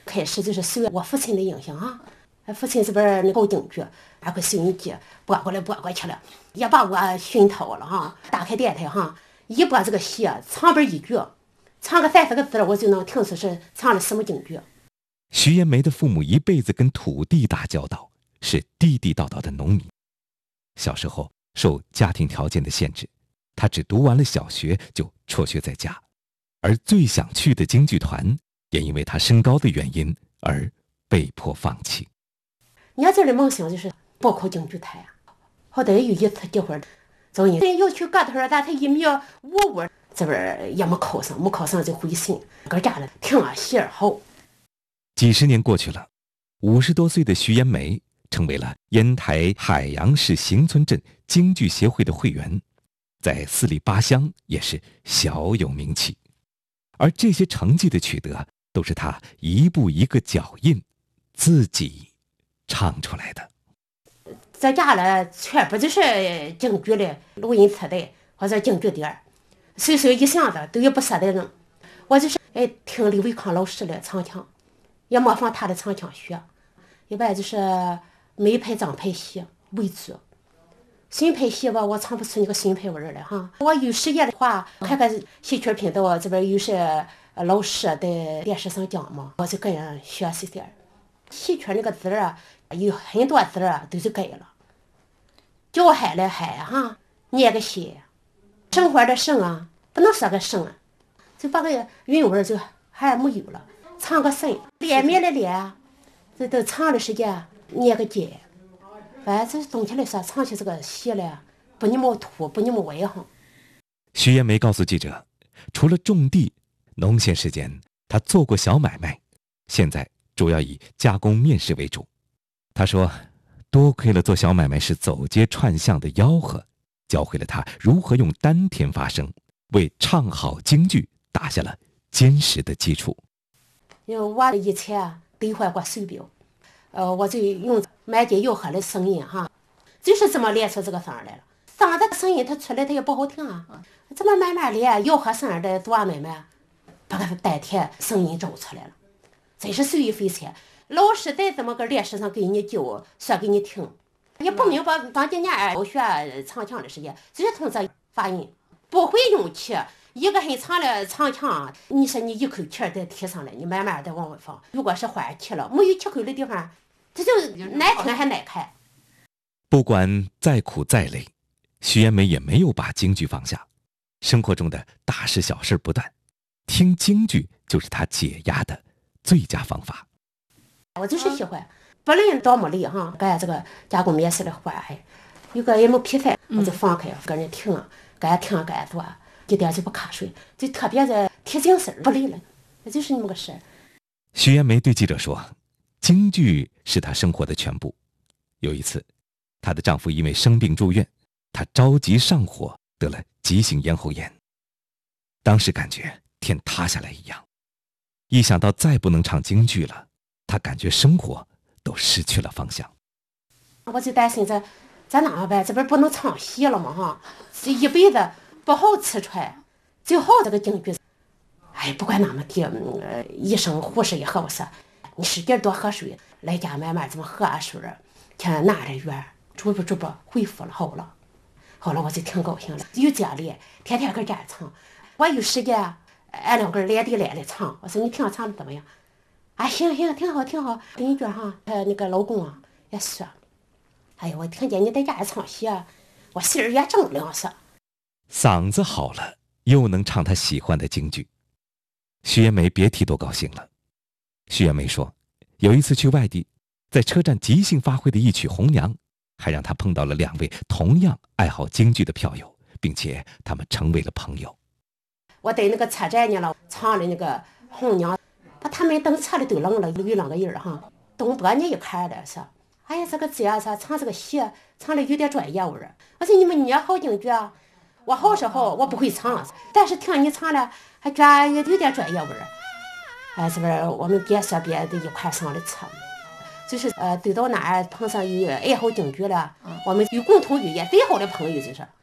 开始就是受我父亲的影响啊，父亲这边那搞京剧，拿个收音机播过来播过去了，也把我熏陶了哈。打开电台哈，一播这个戏，唱本一句，唱个30个字，我就能听出是唱了什么京剧。 徐延梅的父母一辈子跟土地打交道，是地地道道的农民。小时候受家庭条件的限制，他只读完了小学就辍学在家，而最想去的京剧团也因为他身高的原因而被迫放弃。 年轻的梦想就是报考京剧团呀，好歹有一次机会，走你要去个头，但他1.55米，这边也没考上就回省，搁家了听啊戏儿好。 几十年过去了，50多岁的徐延梅成为了烟台海洋市行村镇京剧协会的会员，在4里8乡也是小有名气。而这些成绩的取得，都是他一步一个脚印，自己唱出来的。 在家了，全部就是京剧的录音磁带或者京剧碟，随手一箱子都有不舍得扔。我就是听李维康老师的唱腔，也模仿他的唱腔学。一般就是梅派、张派戏为主，新派戏吧，我唱不出那个新派味儿来哈。我有时间的话，看看戏曲频道这边有些老师在电视上讲嘛，我就跟人学习点。戏曲那个字啊，有很多字啊都是改了，叫海了海哈，念个西，生活的生啊，不能说个生啊，就把个韵味就还没有了。唱个生，脸面的脸啊，这都唱的时间念个节。反正总体来说，唱起这个戏来不那么土，不那么歪哈。 徐延梅告诉记者，除了种地，农闲时间他做过小买卖，现在主要以加工面食为主。他说，多亏了做小买卖时走街串巷的吆喝，教会了他如何用丹田发声，为唱好京剧打下了坚实的基础。 因为我以前兑换过手表，我就用满街吆喝的声音哈，就是这么练出这个声来了。嗓子声音它出来它也不好听啊，这么慢慢练，吆喝声的做买卖，把个丹田声音找出来了，真是受益匪浅。老师再怎么个电视上给你教，说给你听，也不明白当今年教学唱腔的时间，就是从这发音，不会用气。一个很长的长腔，你说你一口气再提上来，你慢慢的往外放。如果是换气了，没有气口的地方，这就难听还难看。 不管再苦再累，徐延梅也没有把京剧放下。生活中的大事小事不断，听京剧就是她解压的最佳方法。 我就是喜欢，不论多么累哈，干这个加工面食的活有个也没皮菜，我就放开，跟人听，干听干做。一点就不瞌睡，就特别的提精神，不累了，那就是那么个事儿。 徐延梅对记者说，京剧是她生活的全部。有一次，她的丈夫因为生病住院，她着急上火，得了急性咽喉炎。当时感觉天塌下来一样，一想到再不能唱京剧了，她感觉生活都失去了方向。 我就担心咱哪办？这边不能唱戏了嘛哈，这一辈子不好吃穿，最好这个京剧。哎，不管那么地，医生护士也和我说，你使劲多喝水，来家慢慢这么喝水，看哪的院，逐步恢复了，好了，我就挺高兴了，有精力，天天搁家唱。我有时间，俺两个连地连的唱。我说你听唱的怎么样？啊，行，挺好。邻居哈，那个老公啊也说，哎呀，我听见你在家唱戏啊，我心儿也正凉些。 嗓子好了，又能唱他喜欢的京剧，徐延梅别提多高兴了。徐延梅说，有一次去外地，在车站即兴发挥的一曲《红娘》，还让他碰到了2位同样爱好京剧的票友，并且他们成为了朋友。 我在那个车站呢了，唱的那个《红娘》，把他们等车的都愣了，有2个人哈，东北呢一看的说，哎呀，这个姐啊，唱这个戏唱的有点专业味儿。我说你们也好京剧啊。我好是好，我不会唱，但是听你唱了，还觉得有点专业味儿。哎，这边我们别说别的，一块上了车，就是走到哪儿碰上有爱好京剧了，我们有共同语言，最好的朋友就是。